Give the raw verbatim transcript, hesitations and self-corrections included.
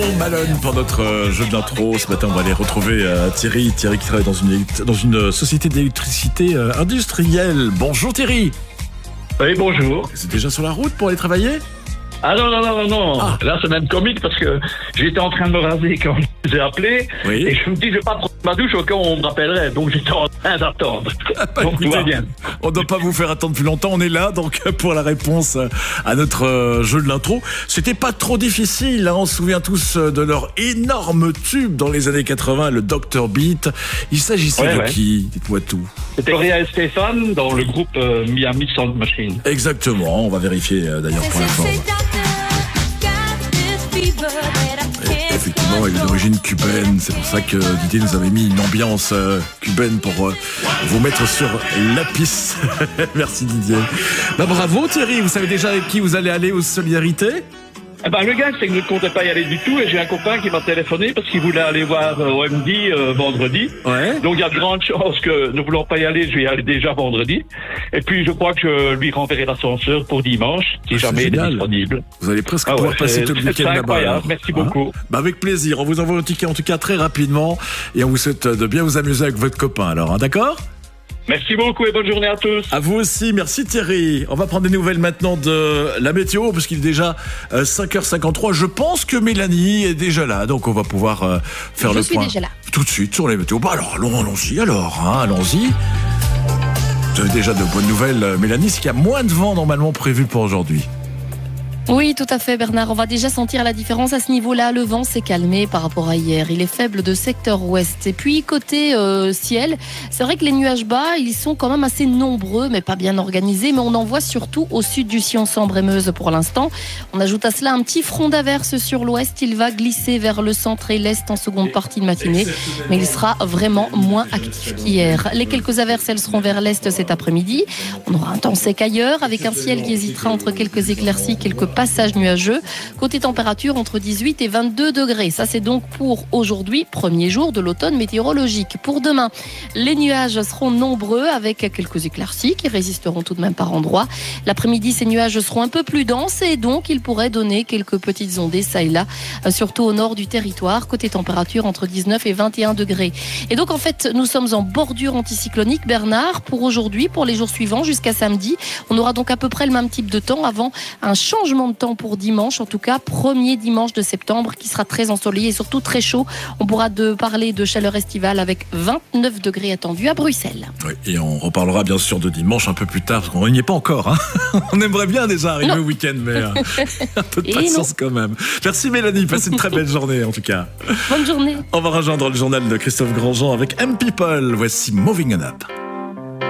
Malone pour notre euh, jeu de l'intro. Ce matin, on va aller retrouver euh, Thierry. Thierry qui travaille dans une, dans une société d'électricité euh, industrielle. Bonjour Thierry. Oui, bonjour. C'est déjà sur la route pour aller travailler? Ah non, non, non, non, Ah. Là, c'est même comique parce que j'étais en train de me raser quand je vous ai appelé. Oui. Et je me dis, je vais pas prendre ma douche au cas où on me rappellerait. Donc, j'étais en train d'attendre. Ah, bah, Donc, tout va écoutez, bien. on ne doit pas vous faire attendre plus longtemps. On est là donc pour la réponse à notre euh, jeu de l'intro. C'était pas trop difficile. Hein. On se souvient tous de leur énorme tube dans les années quatre-vingts, le docteur Beat. Il s'agissait Ouais, de ouais. qui? Dites-moi tout. C'était Gloria et Stéphane dans le groupe euh, Miami Sound Machine. Exactement. On va vérifier euh, d'ailleurs pour la forme. Et effectivement, il est d'origine cubaine. C'est pour ça que Didier nous avait mis une ambiance euh, cubaine pour euh, vous mettre sur la piste. Merci Didier. Bah, bravo Thierry. Vous savez déjà avec qui vous allez aller aux solidarités? Eh ben, le gars, c'est que je ne comptais pas y aller du tout. Et j'ai un copain qui m'a téléphoné parce qu'il voulait aller voir euh, O M D euh, vendredi. Ouais. Donc, il y a de grandes chances que, ne voulant pas y aller, je vais y aller déjà vendredi. Et puis, je crois que je lui renverrai l'ascenseur pour dimanche, si Ah, jamais c'est il est génial. disponible. Vous allez presque Ah pouvoir ouais, passer c'est- tout le c'est week-end là-bas. incroyable. alors. Merci Hein? beaucoup. Bah, avec plaisir. On vous envoie le ticket en tout cas très rapidement. Et on vous souhaite de bien vous amuser avec votre copain alors. Hein, d'accord? Merci beaucoup et bonne journée à tous. À vous aussi, merci Thierry. On va prendre des nouvelles maintenant de la météo, parce qu'il est déjà euh, cinq heures cinquante-trois. Je pense que Mélanie est déjà là, donc on va pouvoir euh, faire Je le suis point déjà là. tout de suite sur les météos. Bah alors, allons, allons-y alors, hein, allons-y. Vous avez déjà de bonnes nouvelles, euh, Mélanie, c'est qu'il y a moins de vent normalement prévu pour aujourd'hui. Oui, tout à fait, Bernard. On va déjà sentir la différence à ce niveau-là. Le vent s'est calmé par rapport à hier. Il est faible de secteur ouest. Et puis, côté euh, ciel, c'est vrai que les nuages bas, ils sont quand même assez nombreux, mais pas bien organisés. Mais on en voit surtout au sud du sillon Sambre-et-Meuse pour l'instant. On ajoute à cela un petit front d'averse sur l'ouest. Il va glisser vers le centre et l'est en seconde partie de matinée. Mais il sera vraiment moins actif qu'hier. Les quelques averses, elles seront vers l'est cet après-midi. On aura un temps sec ailleurs, avec un ciel qui hésitera entre quelques éclaircies, quelques passage nuageux. Côté température, entre dix-huit et vingt-deux degrés. Ça, c'est donc pour aujourd'hui, premier jour de l'automne météorologique. Pour demain, les nuages seront nombreux avec quelques éclaircies qui résisteront tout de même par endroits. L'après-midi, ces nuages seront un peu plus denses et donc ils pourraient donner quelques petites ondées ça et là, surtout au nord du territoire. Côté température, entre dix-neuf et vingt et un degrés. Et donc, en fait, nous sommes en bordure anticyclonique, Bernard, pour aujourd'hui, pour les jours suivants, jusqu'à samedi. On aura donc à peu près le même type de temps avant un changement de temps pour dimanche, en tout cas premier dimanche de septembre, qui sera très ensoleillé et surtout très chaud. On pourra de parler de chaleur estivale avec vingt-neuf degrés attendus à Bruxelles. Oui, et on reparlera bien sûr de dimanche un peu plus tard, parce qu'on n'y est pas encore. Hein. On aimerait bien déjà arriver Non. au week-end, mais euh, un peu de Et patience quand même. Merci Mélanie, passez une très belle journée en tout cas. Bonne journée. On va rejoindre le journal de Christophe Grandjean avec M People. Voici Moving On Up.